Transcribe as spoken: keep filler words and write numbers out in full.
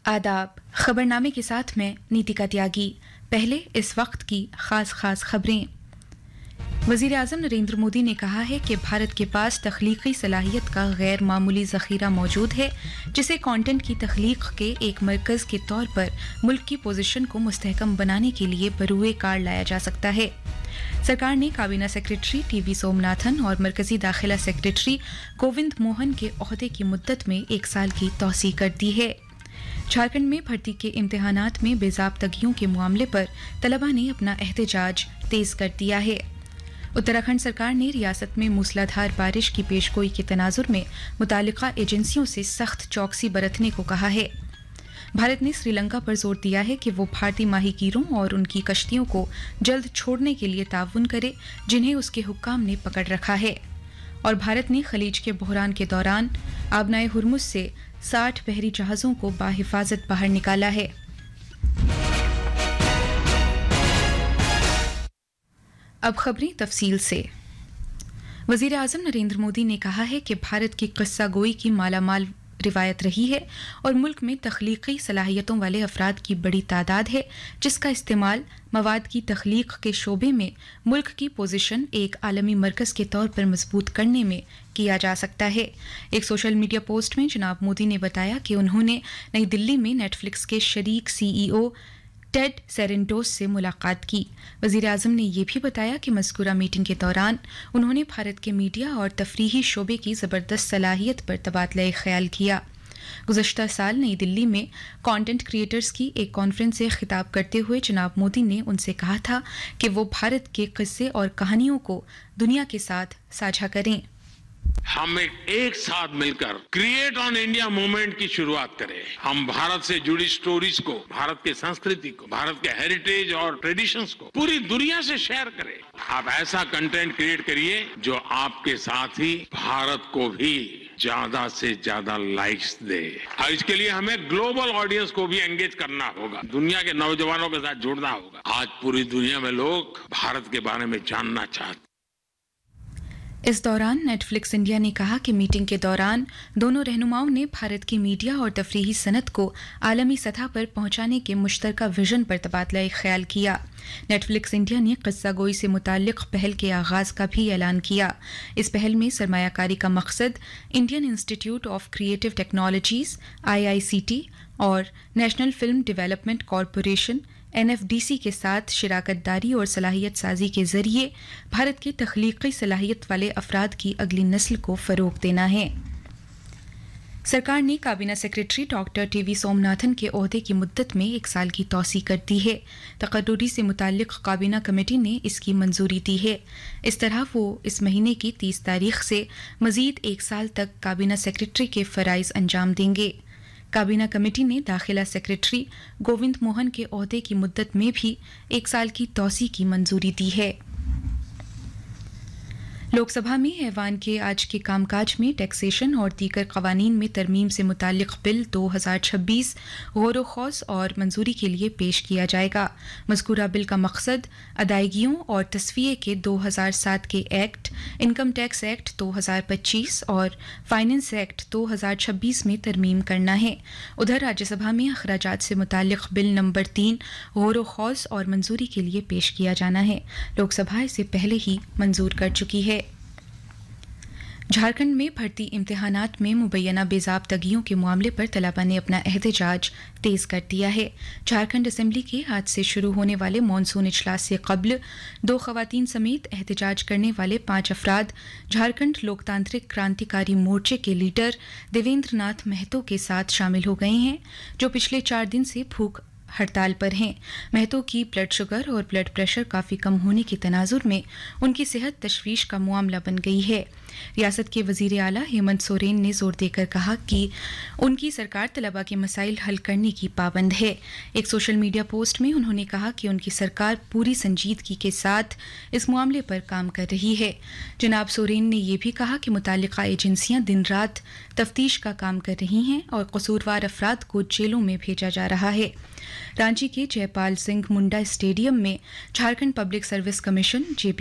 आदाब। खबरनामे के साथ मैं नीतिका त्यागी। पहले इस वक्त की खास खास खबरें। वजीर आजम नरेंद्र मोदी ने कहा है कि भारत के पास तख्लीकी सलाहियत का गैर मामूली ज़ख़ीरा मौजूद है, जिसे कंटेंट की तख्लीक के एक मरकज़ के तौर पर मुल्क की पोजीशन को मुस्तहकम बनाने के लिए बरूए कार लाया जा सकता है। सरकार ने काबीना सेक्रेटरी टीवी सोमनाथन और मरकजी दाखिला सेक्रेटरी गोविंद मोहन के ओहदे की मुद्दत में एक साल की तौसीह कर दी है। झारखंड में भर्ती के इम्तिहानात में बेज़ाब्तगियों के मामले पर तलबा ने अपना एहतजाज तेज कर दिया है। उत्तराखंड सरकार ने रियासत में मूसलाधार बारिश की पेशगोई के तनाजुर में मुतालिका एजेंसियों से सख्त चौकसी बरतने को कहा है। भारत ने श्रीलंका पर जोर दिया है कि वो भारतीय माहीगीरों और उनकी कश्तियों को जल्द छोड़ने के लिए ताउन करे, जिन्हें उसके हुक्काम ने पकड़ रखा है। और भारत ने खलीज के बहरान के दौरान आबनाए हुर्मुज से साठ बहरी जहाज़ों को बाहिफाजत बाहर निकाला है। अब खबरें तफसील से। वजीर आजम नरेंद्र मोदी ने कहा है कि भारत की किस्सा गोई की मालामाल रिवायत रही है और मुल्क में तख्लीकी सलाहियतों वाले अफराद की बड़ी तादाद है, जिसका इस्तेमाल मवाद की तख्लीक के शोबे में मुल्क की पोजीशन एक आलमी मरकज़ के तौर पर मजबूत करने में किया जा सकता है। एक सोशल मीडिया पोस्ट में जनाब मोदी ने बताया कि उन्होंने नई दिल्ली में नेटफ्लिक्स के शरीक सीईओ टेड सेरेंटोस से मुलाकात की। वजीर आजम ने यह भी बताया कि मज़कूरा मीटिंग के दौरान उन्होंने भारत के मीडिया और तफरीही शोबे की ज़बरदस्त सलाहियत पर तबादला ख्याल किया। गुज़श्ता साल नई दिल्ली में कंटेंट क्रिएटर्स की एक कॉन्फ्रेंस से खिताब करते हुए जनाब मोदी ने उनसे कहा था कि वो भारत के किस्से और कहानियों को दुनिया के साथ साझा करें। हम एक, एक साथ मिलकर क्रिएट ऑन इंडिया मूवमेंट की शुरुआत करें। हम भारत से जुड़ी स्टोरीज को, भारत की संस्कृति को, भारत के हेरिटेज और ट्रेडिशंस को पूरी दुनिया से शेयर करें। आप ऐसा कंटेंट क्रिएट करिए जो आपके साथ ही भारत को भी ज्यादा से ज्यादा लाइक्स दे। और इसके लिए हमें ग्लोबल ऑडियंस को भी एंगेज करना होगा, दुनिया के नौजवानों के साथ जुड़ना होगा। आज पूरी दुनिया में लोग भारत के बारे में जानना चाहते हैं। इस दौरान नेटफ्लिक्स इंडिया ने कहा कि मीटिंग के दौरान दोनों रहनुमाओं ने भारत की मीडिया और तफरीही सनत को आलमी सतह पर पहुंचाने के मुश्तरका विजन पर तबादला ख्याल किया। नेटफ्लिक्स इंडिया ने किस्सा गोई से मुताल्लिक पहल के आगाज का भी ऐलान किया। इस पहल में सरमायाकारी का मकसद Indian institute of creative technologies I I C T और national film development corporation N F D C के साथ शिराकत दारी और सलाहियत साजी के जरिए भारत के तख्लीकी सलाहियत वाले अफराद की अगली नस्ल को फ़रोग़ देना है। सरकार ने काबीना सेक्रेटरी डॉक्टर टीवी सोमनाथन के ओहदे की मुद्दत में एक साल की तौसीह कर दी है। तकर्रुरी से मुताल्लिक काबीना कमेटी ने इसकी मंजूरी दी है। इस तरह वो इस महीने की तीस तारीख से मजीद एक साल तक काबीना सेक्रेटरी के फ़राइज़ अंजाम देंगे। काबीना कमेटी ने दाखिला सेक्रेटरी गोविंद मोहन के ओहदे की मुद्दत में भी एक साल की तौसीह की मंजूरी दी है। लोकसभा में ऐवान के आज के कामकाज में टैक्सेशन और दीगर कवानीन में तरमीम से मुताल्लिक बिल दो हज़ार छब्बीस गौर खौस और मंजूरी के लिए पेश किया जाएगा। मज़कूरा बिल का मकसद अदायगियों और तस्वीए के दो हज़ार सात के एक्ट, इनकम टैक्स एक्ट दो हज़ार पच्चीस और फाइनेंस एक्ट दो हज़ार छब्बीस में तरमीम करना है। उधर राज्यसभा में अखराजात से मुताल्लिक बिल नंबर तीन गौर खौस और मंजूरी के लिए पेश किया जाना है। लोकसभा इसे पहले ही मंजूर कर चुकी है। झारखंड में भर्ती इम्तिहानात में मुबैना बेज़ाब्तगियों के मामले पर तलबा ने अपना एहतजाज तेज कर दिया है। झारखंड असेंबली के आज से शुरू होने वाले मॉनसून इजलास से कबल दो खवातीन समेत एहतजाज करने वाले पांच अफराद झारखंड लोकतांत्रिक क्रांतिकारी मोर्चे के लीडर देवेंद्र नाथ महतो के साथ शामिल हो गए हैं, जो पिछले चार दिन से भूख हड़ताल पर हैं। महतो की ब्लड शुगर और ब्लड प्रेशर काफ़ी कम होने के तनाजुर में उनकी सेहत तशवीश का मामला बन गई है। रियासत के वजीर आला हेमंत सोरेन ने जोर देकर कहा कि उनकी सरकार तलबा के मसाइल हल करने की पाबंद है। एक सोशल मीडिया पोस्ट में उन्होंने कहा कि उनकी सरकार पूरी संजीदगी के साथ इस मामले पर काम कर रही है। जनाब सोरेन ने यह भी कहा कि मुताल्लिका एजेंसियां दिन रात तफ्तीश का काम कर रही हैं और कसूरवार अफराद को जेलों में भेजा जा रहा है। रांची के जयपाल सिंह मुंडा स्टेडियम में झारखंड पब्लिक सर्विस कमीशन जे